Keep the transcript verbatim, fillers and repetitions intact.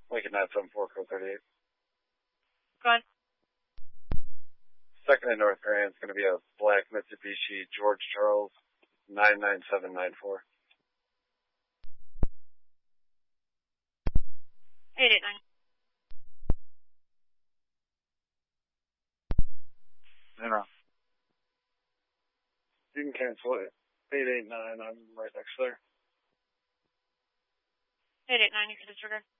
Lincoln nine seven four, code thirty-eight. Go ahead. Second in North Grand is going to be a black Mitsubishi George Charles nine nine seven nine four. eight eight nine. No. You can cancel it. eight eight nine, I'm right next there. eight eight nine, you can disregard.